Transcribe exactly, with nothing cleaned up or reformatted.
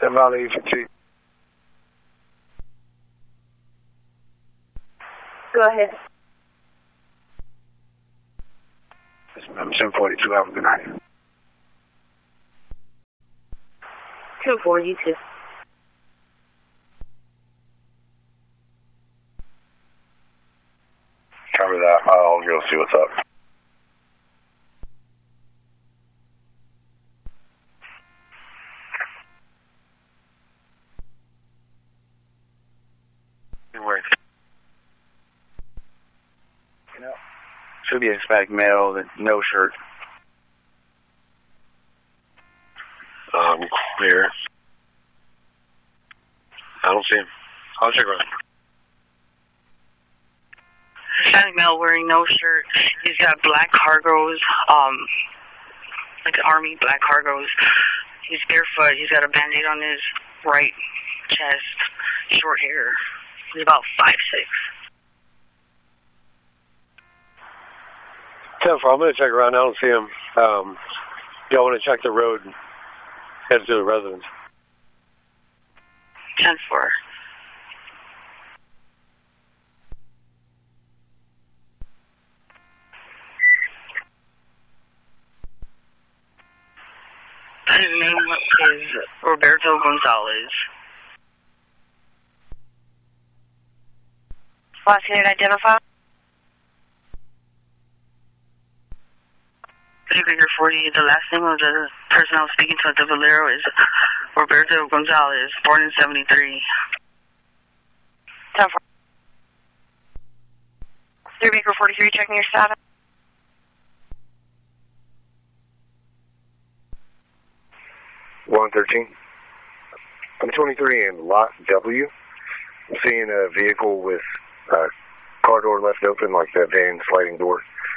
Ten Valley fifty. Go ahead. I'm seven forty-two. Have a good night. Two forty-two. Cover that. I'll go see what's up. Where? No. Should be a Hispanic male, no shirt. Um, clear. I don't see him. I'll check around. Hispanic male wearing no shirt. He's got black cargos, um, like army black cargos. He's barefoot. He's got a band-aid on his right chest. Short hair. He's about five six. ten four, I'm going to check around. I don't see him. Um, y'all want to check the road and head to the residence. ten four. His name is Roberto Gonzalez. Last unit identified. Figure forty, the last name of the person I was speaking to at the Valero is Roberto Gonzalez, born in seventy-three. ten four. three Baker forty-three, checking your status. one thirteen. I'm twenty-three in Lot W. I'm seeing a vehicle with a car door left open, like that van sliding door.